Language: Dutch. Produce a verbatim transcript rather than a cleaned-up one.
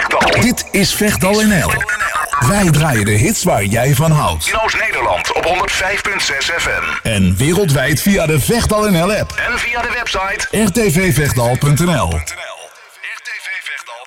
Vechtdal. Dit is Vechtdal N L. Wij draaien de hits waar jij van houdt. In Oost-Nederland op honderd vijf komma zes F M. En wereldwijd via de Vechtdal N L app. En via de website r t v vechtdal punt n l.